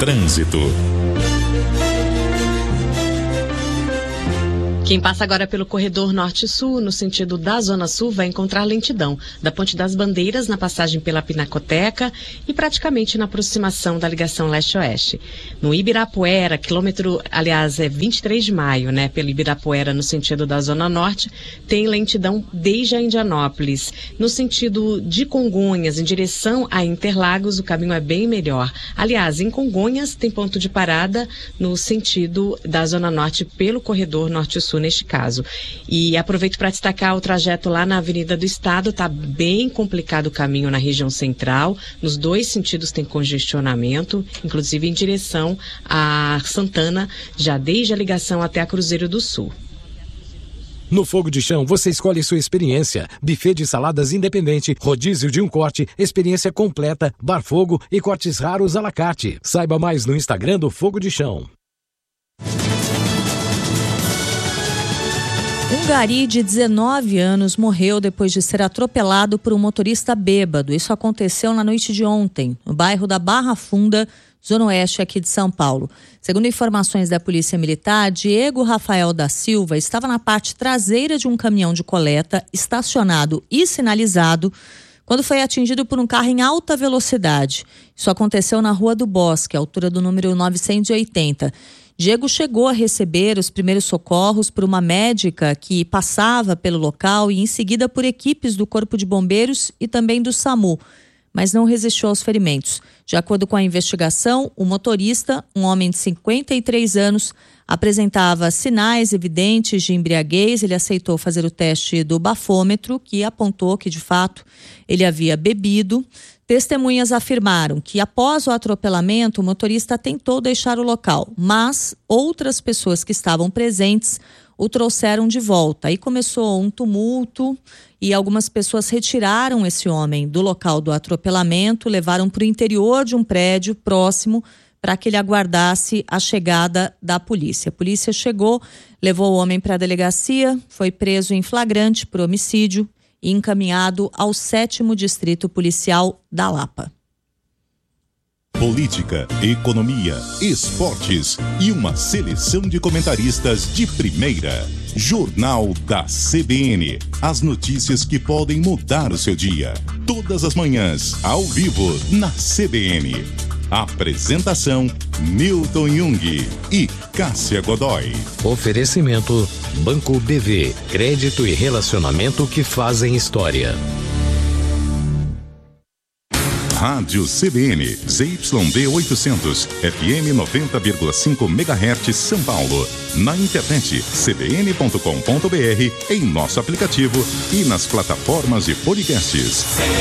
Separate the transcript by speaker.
Speaker 1: Trânsito.
Speaker 2: Quem passa agora pelo corredor norte-sul, no sentido da Zona Sul, vai encontrar lentidão da Ponte das Bandeiras, na passagem pela Pinacoteca e praticamente na aproximação da ligação leste-oeste. No Ibirapuera, é 23 de maio, né? Pelo Ibirapuera, no sentido da Zona Norte, tem lentidão desde a Indianópolis. No sentido de Congonhas, em direção a Interlagos, o caminho é bem melhor. Aliás, em Congonhas, tem ponto de parada no sentido da Zona Norte pelo corredor norte-sul, neste caso. E aproveito para destacar o trajeto lá na Avenida do Estado, está bem complicado o caminho na região central, nos dois sentidos tem congestionamento, inclusive em direção a Santana, já desde a ligação até a Cruzeiro do Sul.
Speaker 3: No Fogo de Chão, você escolhe sua experiência. Buffet de saladas independente, rodízio de um corte, experiência completa, bar fogo e cortes raros à la carte. Saiba mais no Instagram do Fogo de Chão.
Speaker 4: Um gari de 19 anos morreu depois de ser atropelado por um motorista bêbado. Isso aconteceu na noite de ontem, no bairro da Barra Funda, zona oeste aqui de São Paulo. Segundo informações da Polícia Militar, Diego Rafael da Silva estava na parte traseira de um caminhão de coleta, estacionado e sinalizado, quando foi atingido por um carro em alta velocidade. Isso aconteceu na Rua do Bosque, altura do número 980. Diego chegou a receber os primeiros socorros por uma médica que passava pelo local e em seguida por equipes do Corpo de Bombeiros e também do SAMU, mas não resistiu aos ferimentos. De acordo com a investigação, o motorista, um homem de 53 anos, apresentava sinais evidentes de embriaguez. Ele aceitou fazer o teste do bafômetro, que apontou que, de fato, ele havia bebido. Testemunhas afirmaram que, após o atropelamento, o motorista tentou deixar o local, mas outras pessoas que estavam presentes o trouxeram de volta. Aí começou um tumulto e algumas pessoas retiraram esse homem do local do atropelamento, levaram para o interior de um prédio próximo para que ele aguardasse a chegada da polícia. A polícia chegou, levou o homem para a delegacia, foi preso em flagrante por homicídio e encaminhado ao 7º Distrito Policial da Lapa.
Speaker 1: Política, economia, esportes e uma seleção de comentaristas de primeira. Jornal da CBN. As notícias que podem mudar o seu dia. Todas as manhãs, ao vivo, na CBN. Apresentação: Milton Jung e Cássia Godoy.
Speaker 3: Oferecimento: Banco BV. Crédito e relacionamento que fazem história.
Speaker 1: Rádio CBN, ZYD 800, FM 90,5 MHz, São Paulo. Na internet, cbn.com.br, em nosso aplicativo e nas plataformas de podcasts.